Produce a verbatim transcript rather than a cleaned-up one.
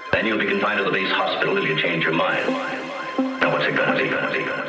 Then you'll be confined to the base hospital till you change your mind. Now what's it gonna be? Gonna be? Gonna be?